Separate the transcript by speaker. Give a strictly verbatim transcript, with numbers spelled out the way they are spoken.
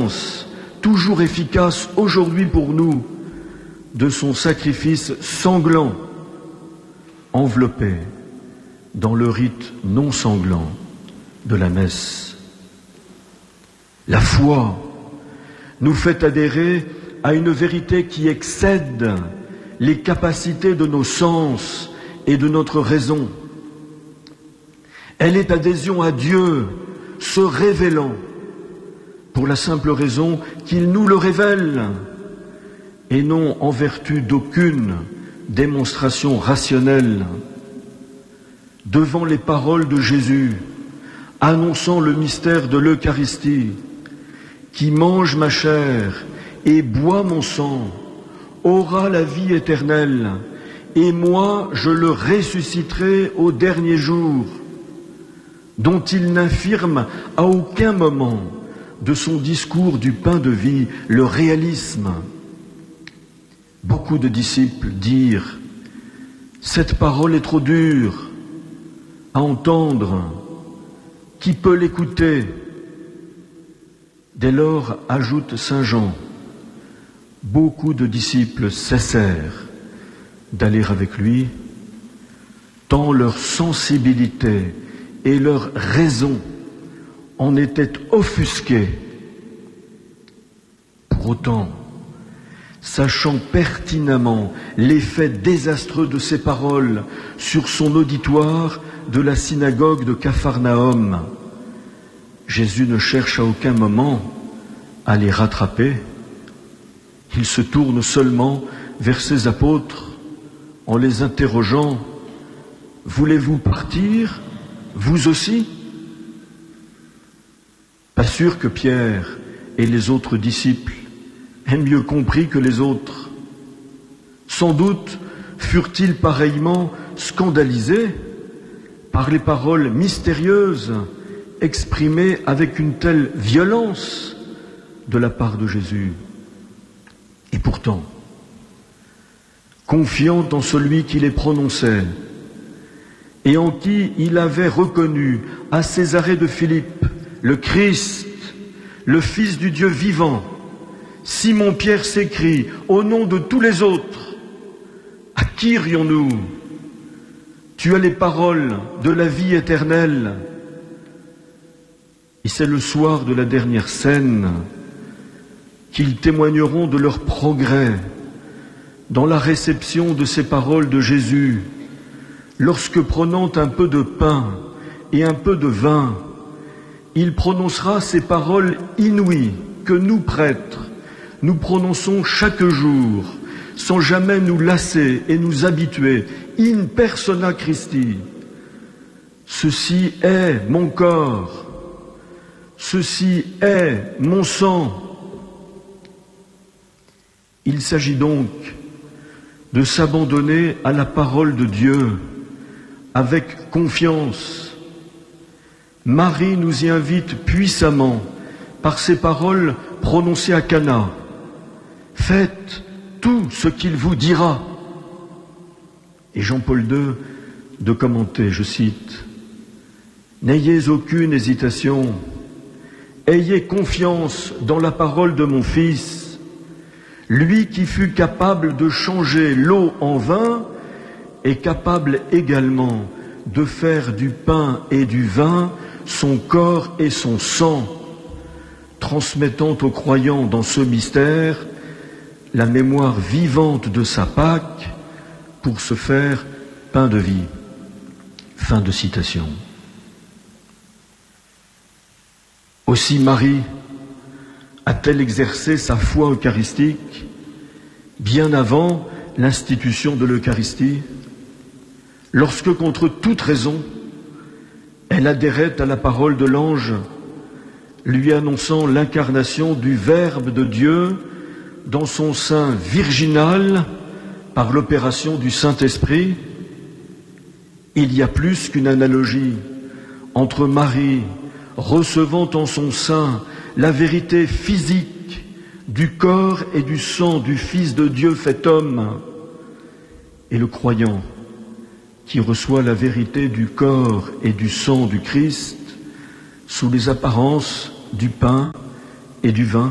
Speaker 1: puissance, toujours efficace aujourd'hui pour nous, de son sacrifice sanglant, enveloppé dans le rite non sanglant de la messe. La foi nous fait adhérer à une vérité qui excède les capacités de nos sens et de notre raison. Elle est adhésion à Dieu, se révélant, pour la simple raison qu'il nous le révèle, et non en vertu d'aucune démonstration rationnelle. Devant les paroles de Jésus, annonçant le mystère de l'Eucharistie, qui mange ma chair et boit mon sang, aura la vie éternelle, et moi je le ressusciterai au dernier jour, dont il n'infirme à aucun moment de son discours du pain de vie le réalisme. Beaucoup de disciples dirent « Cette parole est trop dure à entendre, qui peut l'écouter ?» Dès lors, ajoute saint Jean, beaucoup de disciples cessèrent d'aller avec lui, tant leur sensibilité et leur raison en étaient offusquées. Pour autant, sachant pertinemment l'effet désastreux de ces paroles sur son auditoire de la synagogue de Capharnaüm, Jésus ne cherche à aucun moment à les rattraper. Il se tourne seulement vers ses apôtres en les interrogeant « Voulez-vous partir, vous aussi ?» Pas sûr que Pierre et les autres disciples aient mieux compris que les autres. Sans doute furent-ils pareillement scandalisés par les paroles mystérieuses exprimées avec une telle violence de la part de Jésus. Et pourtant, confiant en celui qui les prononçait et en qui il avait reconnu à Césarée de Philippe le Christ, le Fils du Dieu vivant, Simon-Pierre s'écrie au nom de tous les autres, « À qui irions-nous ? Tu as les paroles de la vie éternelle. » Et c'est le soir de la dernière scène qu'ils témoigneront de leur progrès dans la réception de ces paroles de Jésus, lorsque prenant un peu de pain et un peu de vin, il prononcera ces paroles inouïes que nous, prêtres, nous prononçons chaque jour, sans jamais nous lasser et nous habituer, in persona Christi. Ceci est mon corps, ceci est mon sang. Il s'agit donc de s'abandonner à la parole de Dieu avec confiance. Marie nous y invite puissamment par ces paroles prononcées à Cana. Faites tout ce qu'il vous dira. Et Jean-Paul deux de commenter, je cite, N'ayez aucune hésitation, ayez confiance dans la parole de mon Fils, lui qui fut capable de changer l'eau en vin est capable également de faire du pain et du vin son corps et son sang, transmettant aux croyants dans ce mystère la mémoire vivante de sa Pâque pour se faire pain de vie. Fin de citation. Aussi Marie a-t-elle exercé sa foi eucharistique bien avant l'institution de l'Eucharistie, lorsque, contre toute raison, elle adhérait à la parole de l'ange, lui annonçant l'incarnation du Verbe de Dieu dans son sein virginal par l'opération du Saint-Esprit. Il y a plus qu'une analogie entre Marie recevant en son sein la vérité physique du corps et du sang du Fils de Dieu fait homme, et le croyant qui reçoit la vérité du corps et du sang du Christ sous les apparences du pain et du vin.